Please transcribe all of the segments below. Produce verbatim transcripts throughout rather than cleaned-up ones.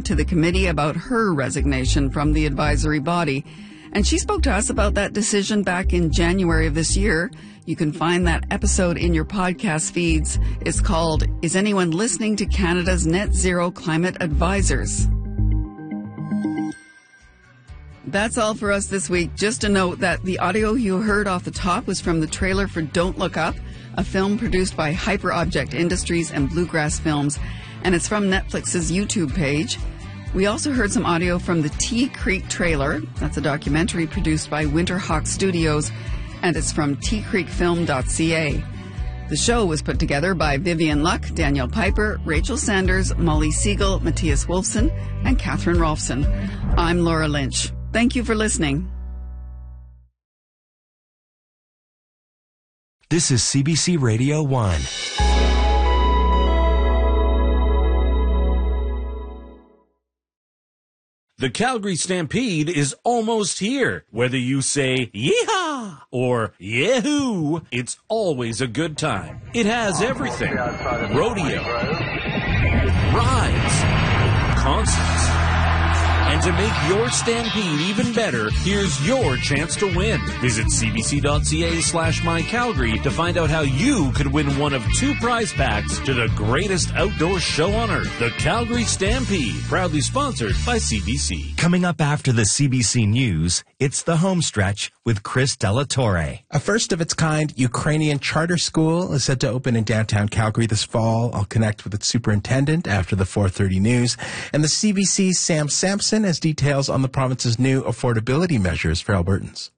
to the committee about her resignation from the advisory body. And she spoke to us about that decision back in January of this year. You can find that episode in your podcast feeds. It's called, Is Anyone Listening to Canada's Net Zero Climate Advisors? That's all for us this week. Just a note that the audio you heard off the top was from the trailer for Don't Look Up, a film produced by Hyper Object Industries and Bluegrass Films, and it's from Netflix's YouTube page. We also heard some audio from the Tea Creek trailer. That's a documentary produced by Winterhawk Studios, and it's from tea creek film dot c a. The show was put together by Vivian Luck, Danielle Piper, Rachel Sanders, Molly Siegel, Matthias Wolfson, and Catherine Rolfson. I'm Laura Lynch. Thank you for listening. This is C B C Radio one. The Calgary Stampede is almost here. Whether you say yeehaw or yahoo, it's always a good time. It has everything. Rodeo, rides, concerts. And to make your Stampede even better, here's your chance to win. Visit cbc.ca slash mycalgary to find out how you could win one of two prize packs to the greatest outdoor show on earth, the Calgary Stampede, proudly sponsored by C B C. Coming up after the C B C News, it's the home stretch with Chris Delatorre. A first-of-its-kind Ukrainian charter school is set to open in downtown Calgary this fall. I'll connect with its superintendent after the four thirty news. And the C B C's Sam Sampson has details on the province's new affordability measures for Albertans.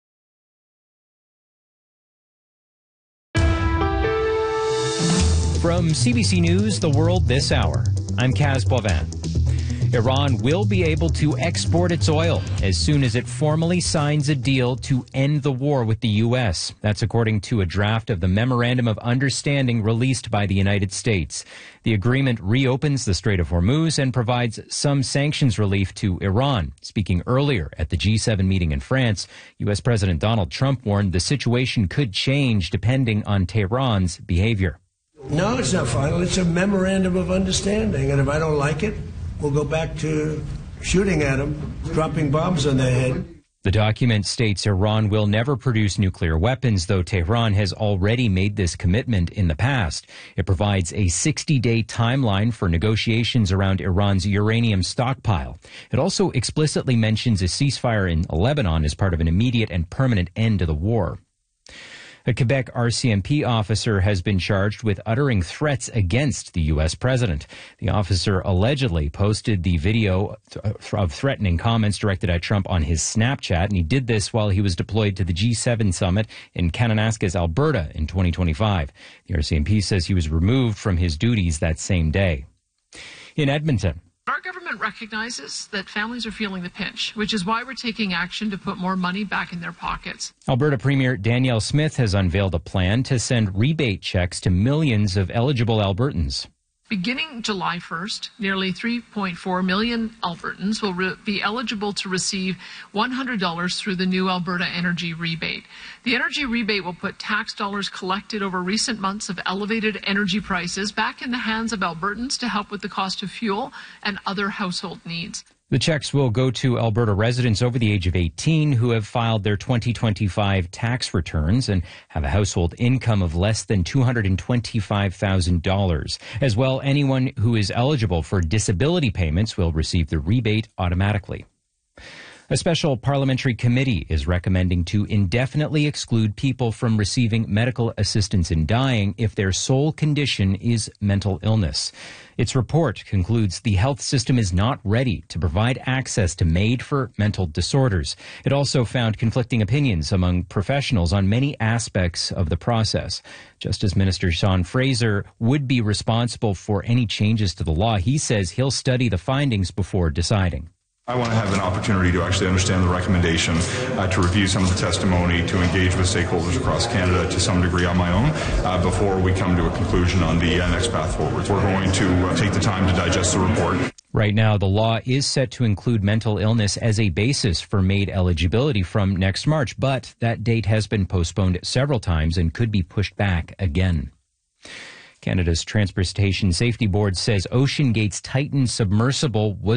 From C B C News, The World This Hour, I'm Kaz Boivin. Iran will be able to export its oil as soon as it formally signs a deal to end the war with the U S. That's according to a draft of the Memorandum of Understanding released by the United States. The agreement reopens the Strait of Hormuz and provides some sanctions relief to Iran. Speaking earlier at the G seven meeting in France, U S President Donald Trump warned the situation could change depending on Tehran's behavior. No, it's not final. It's a memorandum of understanding. And if I don't like it, we'll go back to shooting at them, dropping bombs on their head. The document states Iran will never produce nuclear weapons, though Tehran has already made this commitment in the past. It provides a sixty-day timeline for negotiations around Iran's uranium stockpile. It also explicitly mentions a ceasefire in Lebanon as part of an immediate and permanent end to the war. A Quebec R C M P officer has been charged with uttering threats against the U S president. The officer allegedly posted the video of threatening comments directed at Trump on his Snapchat, and he did this while he was deployed to the G seven summit in Kananaskis, Alberta in twenty twenty-five. The R C M P says he was removed from his duties that same day. In Edmonton, our government recognizes that families are feeling the pinch, which is why we're taking action to put more money back in their pockets. Alberta Premier Danielle Smith has unveiled a plan to send rebate checks to millions of eligible Albertans. Beginning July first, nearly three point four million Albertans will re- be eligible to receive one hundred dollars through the new Alberta Energy Rebate. The energy rebate will put tax dollars collected over recent months of elevated energy prices back in the hands of Albertans to help with the cost of fuel and other household needs. The checks will go to Alberta residents over the age of eighteen who have filed their twenty twenty-five tax returns and have a household income of less than two hundred twenty-five thousand dollars. As well, anyone who is eligible for disability payments will receive the rebate automatically. A special parliamentary committee is recommending to indefinitely exclude people from receiving medical assistance in dying if their sole condition is mental illness. Its report concludes the health system is not ready to provide access to MAID for mental disorders. It also found conflicting opinions among professionals on many aspects of the process. Justice Minister Sean Fraser would be responsible for any changes to the law. He says he'll study the findings before deciding. I want to have an opportunity to actually understand the recommendation, uh, to review some of the testimony, to engage with stakeholders across Canada to some degree on my own uh, before we come to a conclusion on the uh, next path forward. We're going to uh, take the time to digest the report. Right now, the law is set to include mental illness as a basis for MAID eligibility from next March, but that date has been postponed several times and could be pushed back again. Canada's Transportation Safety Board says OceanGate's Titan submersible was